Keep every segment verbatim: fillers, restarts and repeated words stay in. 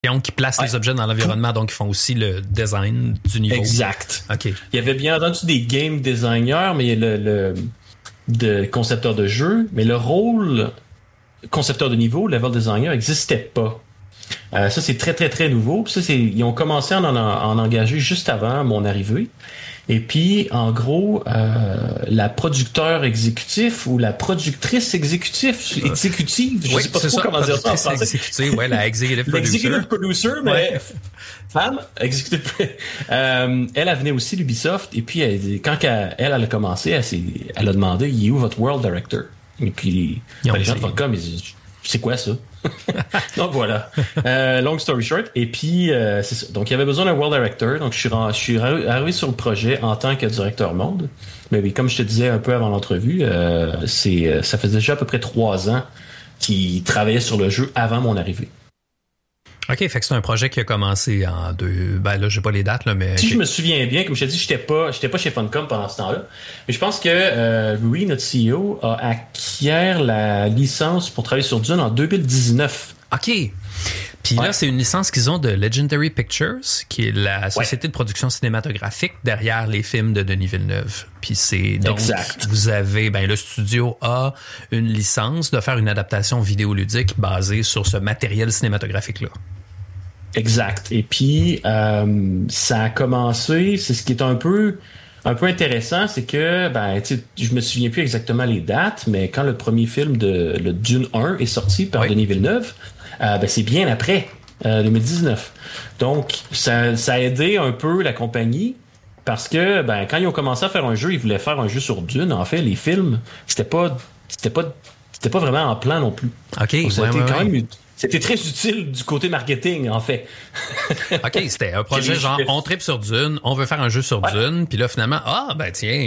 qui placent ouais. les objets dans l'environnement, donc ils font aussi le design du niveau. Exact. OK. Il y avait bien entendu des game designers, mais le, le de concepteur de jeu, mais le rôle concepteur de niveau, level designer, n'existait pas. Euh, ça, c'est très, très, très nouveau. Puis ça, c'est, ils ont commencé à en, en engager juste avant mon arrivée. Et puis, en gros, euh, la producteur exécutif ou la productrice exécutive, euh, exécutive, je oui, sais pas trop ça, comment dire ça en français. Exécutive, ouais, la executive producer. L'executive producer, mais ouais. Femme, executive. Euh, elle, elle venait aussi d'Ubisoft. Et puis, elle, quand elle, elle a commencé, elle, elle a demandé, il est où votre world director? Et puis, ben, les gens de Funcom, ils disent, c'est quoi ça? Donc voilà. Euh, long story short. Et puis, euh, c'est ça. Donc, il y avait besoin d'un world director. Donc, je suis, je suis arrivé sur le projet en tant que directeur monde. Mais oui, comme je te disais un peu avant l'entrevue, euh, c'est, ça faisait déjà à peu près trois ans qu'il travaillait sur le jeu avant mon arrivée. OK, fait que c'est un projet qui a commencé en deux... Ben là, j'ai pas les dates, là, mais... Si okay. je me souviens bien, comme je t'ai dit, j'étais pas, j'étais pas chez Funcom pendant ce temps-là. Mais je pense que euh, Rui, notre C E O, a acquiert la licence pour travailler sur Dune en deux mille dix-neuf. OK. Puis ouais. Là, c'est une licence qu'ils ont de Legendary Pictures, qui est la société ouais. de production cinématographique derrière les films de Denis Villeneuve. Puis c'est donc, exact. Vous avez, ben le studio a une licence de faire une adaptation vidéoludique basée sur ce matériel cinématographique-là. Exact. Et puis, euh, ça a commencé, c'est ce qui est un peu... Un peu intéressant, c'est que, ben, tu sais, je me souviens plus exactement les dates, mais quand le premier film de le Dune un est sorti par oui. Denis Villeneuve, euh, ben, c'est bien après, euh, deux mille dix-neuf. Donc, ça, ça a aidé un peu la compagnie parce que, ben, quand ils ont commencé à faire un jeu, ils voulaient faire un jeu sur Dune. En fait, les films, c'était pas, c'était pas, c'était pas vraiment en plan non plus. OK. Donc, ça a ouais, été ouais, quand ouais. même C'était très utile du côté marketing, en fait. OK, c'était un projet genre, on tripe sur Dune, on veut faire un jeu sur ouais. Dune, puis là, finalement, ah, ben tiens.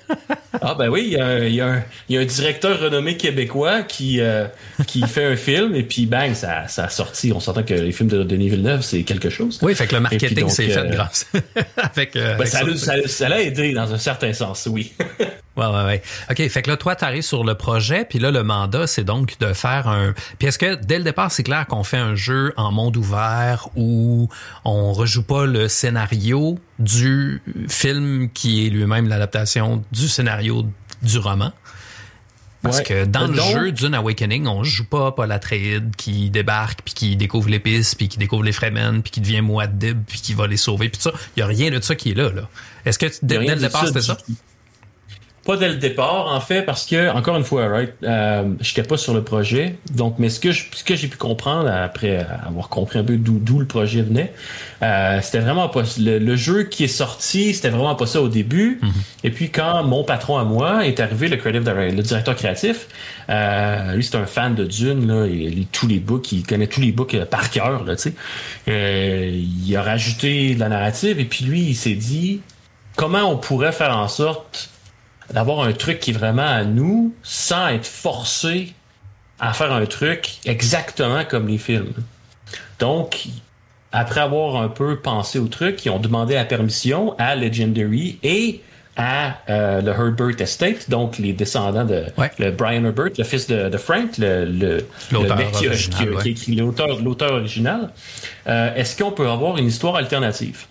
ah, ben oui, il y a un, il y a un, il y a un directeur renommé québécois qui, euh, qui fait un film, et puis bang, ça, ça a sorti. On s'entend que les films de Denis Villeneuve, c'est quelque chose. Oui, fait que le marketing donc, s'est euh, fait grâce. avec, euh, ben, avec ça, ça, ça, ça l'a aidé dans un certain sens, oui. Ouais, ouais, ouais. OK, fait que là, toi, t'arrives sur le projet, puis là, le mandat, c'est donc de faire un... Puis est-ce que, dès le départ, c'est clair qu'on fait un jeu en monde ouvert où on rejoue pas le scénario du film qui est lui-même l'adaptation du scénario du roman? Parce ouais. que dans le donc, jeu Dune Awakening, on joue pas Paul Atreides qui débarque, puis qui découvre l'épice, puis qui découvre les Fremen, puis qui devient Muad'Dib, puis qui va les sauver, puis tout ça. Il y a rien de ça qui est là, là. Est-ce que, dès, dès le départ, c'était ça? Pas dès le départ, en fait, parce que, encore une fois, right, euh, j'étais pas sur le projet. Donc, mais ce que, je, ce que j'ai pu comprendre après avoir compris un peu d'où, d'où le projet venait, euh, c'était vraiment pas le, le jeu qui est sorti, c'était vraiment pas ça au début. Mm-hmm. Et puis, quand mon patron à moi est arrivé, le creative, le directeur créatif, euh, lui, c'est un fan de Dune, là, il lit tous les books, il connaît tous les books par cœur, là, tu sais. Euh, il a rajouté de la narrative, et puis lui, il s'est dit, comment on pourrait faire en sorte d'avoir un truc qui est vraiment à nous, sans être forcé à faire un truc exactement comme les films. Donc, après avoir un peu pensé au truc, ils ont demandé la permission à Legendary et à euh, le Herbert Estate, donc les descendants de ouais. le Brian Herbert, le fils de, de Frank, le, le, l'auteur le mec qui a, original, qui a, ouais. qui a écrit l'auteur, l'auteur original. Euh, est-ce qu'on peut avoir une histoire alternative?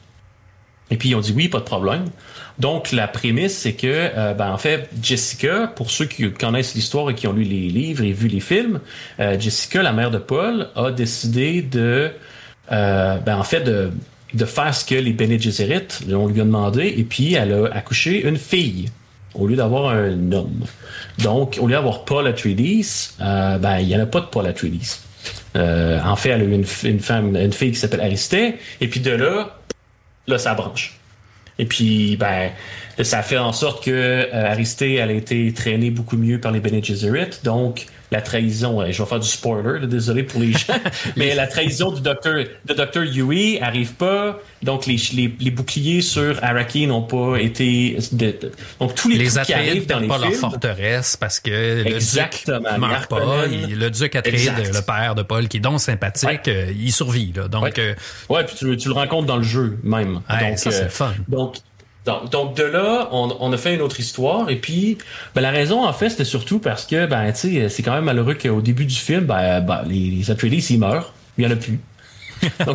Et puis ils ont dit oui, pas de problème. Donc la prémisse, c'est que euh, ben en fait Jessica, pour ceux qui connaissent l'histoire et qui ont lu les livres et vu les films, euh, Jessica, la mère de Paul, a décidé de euh, ben en fait de de faire ce que les Bene Gesserit on lui a demandé, et puis elle a accouché une fille au lieu d'avoir un homme. Donc au lieu d'avoir Paul Atreides, euh, ben il y en a pas de Paul Atreides. Euh, en fait, elle a eu une, une femme, une fille qui s'appelle Aristée, et puis de là là, ça branche. Et puis, ben, ça fait en sorte que euh, Aristée, elle a été traînée beaucoup mieux par les Bene Gesserit. Donc, la trahison, je vais faire du spoiler, là, désolé pour les gens, mais la trahison du docteur de docteur Yui arrive pas. Donc, les, les, les boucliers sur Araki n'ont pas été... De, de, donc, tous les, les trucs qui arrivent dans les pas films... leur forteresse parce que le Exactement, duc meurt pas. Il, le duc Atreides, le père de Paul, qui est donc sympathique, ouais. euh, il survit. Là, donc, ouais. Euh, ouais, puis tu, tu le rencontres dans le jeu même. Ouais, donc, ça, c'est euh, le fun. Donc, Donc, donc de là, on, on a fait une autre histoire. Et puis, ben, la raison, en fait, c'était surtout parce que, ben, tu sais, c'est quand même malheureux qu'au début du film, ben, ben les, les Atreides, ils meurent. Il n'y en a plus. Donc,